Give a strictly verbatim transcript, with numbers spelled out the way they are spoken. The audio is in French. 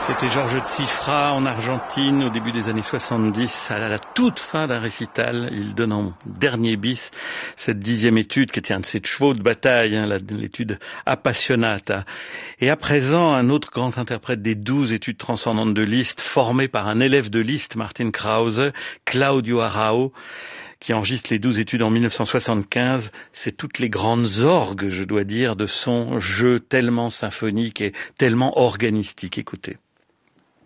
C'était Georges Tsifra en Argentine au début des années soixante-dix, à la toute fin d'un récital. Il donne en dernier bis cette dixième étude qui était un de ses chevaux de bataille, hein, l'étude Appassionata. Et à présent, un autre grand interprète des douze études transcendantes de Liszt, formé par un élève de Liszt, Martin Krause, Claudio Arrau, qui enregistre les douze études en mille neuf cent soixante-quinze. C'est toutes les grandes orgues, je dois dire, de son jeu tellement symphonique et tellement organistique. Écoutez.